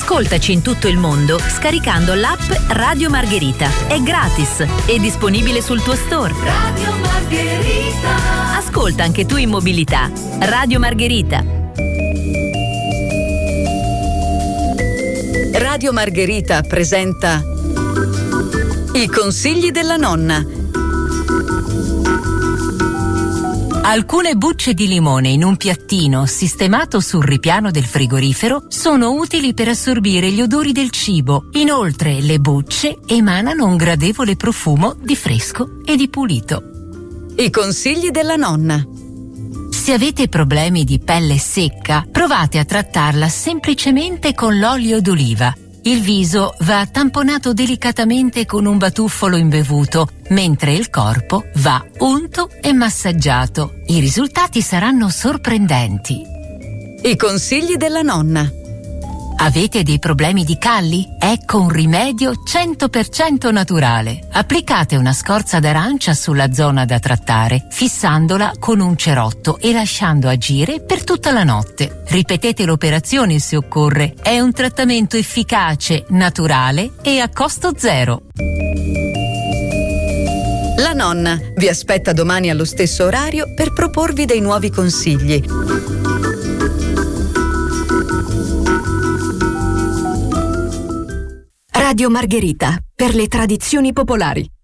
Ascoltaci in tutto il mondo scaricando l'app Radio Margherita. È gratis e disponibile sul tuo store. Radio Margherita. Ascolta anche tu in mobilità. Radio Margherita. Radio Margherita presenta I consigli della nonna. Alcune bucce di limone in un piattino sistemato sul ripiano del frigorifero sono utili per assorbire gli odori del cibo. Inoltre, le bucce emanano un gradevole profumo di fresco e di pulito. I consigli della nonna. Se avete problemi di pelle secca, provate a trattarla semplicemente con l'olio d'oliva. Il viso va tamponato delicatamente con un batuffolo imbevuto, mentre il corpo va unto e massaggiato. I risultati saranno sorprendenti. I consigli della nonna. Avete dei problemi di calli? Ecco un rimedio 100% naturale. Applicate una scorza d'arancia sulla zona da trattare, fissandola con un cerotto e lasciando agire per tutta la notte. Ripetete l'operazione se occorre. È un trattamento efficace, naturale e a costo zero. La nonna vi aspetta domani allo stesso orario per proporvi dei nuovi consigli. Radio Margherita, per le tradizioni popolari.